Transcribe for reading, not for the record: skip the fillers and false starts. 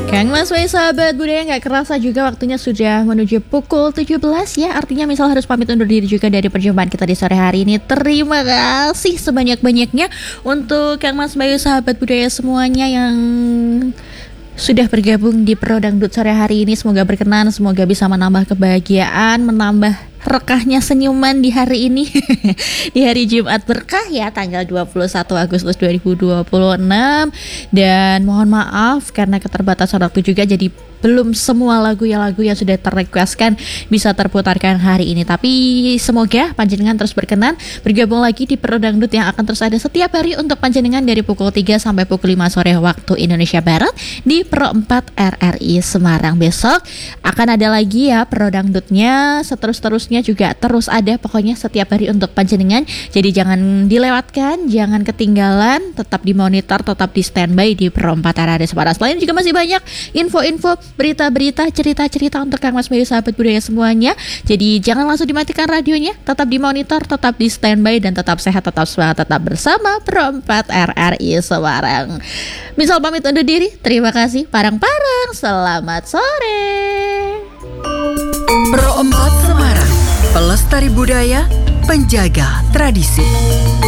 Kang Mas Bayu sahabat budaya, gak kerasa juga waktunya sudah menuju pukul 17 ya. Artinya misal harus pamit undur diri juga dari perjumpaan kita di sore hari ini. Terima kasih sebanyak-banyaknya untuk Kang Mas Bayu sahabat budaya semuanya yang sudah bergabung di Pro Dangdut sore hari ini. Semoga berkenan, semoga bisa menambah kebahagiaan, menambah rekahnya senyuman di hari ini. Di hari Jumat berkah ya, tanggal 21 Agustus 2026. Dan mohon maaf karena keterbatasan waktu juga, jadi belum semua lagu yang sudah terrequestkan bisa terputarkan hari ini. Tapi semoga panjenengan terus berkenan bergabung lagi di Pro Dangdut yang akan terus ada setiap hari untuk panjenengan dari pukul 3 sampai pukul 5 sore waktu Indonesia Barat di Pro 4 RRI Semarang. Besok akan ada lagi ya Pro Dangdutnya, seterusnya juga terus ada pokoknya setiap hari untuk panjenengan. Jadi jangan dilewatkan, jangan ketinggalan, tetap dimonitor, tetap di standby di Pro 4 RRI Semarang. Selain juga masih banyak info-info, berita-berita, cerita-cerita untuk Kang Mas Bayu sahabat budaya semuanya. Jadi jangan langsung dimatikan radionya, tetap dimonitor, tetap di standby, dan tetap sehat, tetap semangat, tetap bersama Pro 4 RRI Semarang. Misal pamit undur diri, terima kasih, parang-parang, selamat sore. Pro 4 Semarang, pelestari budaya, penjaga tradisi.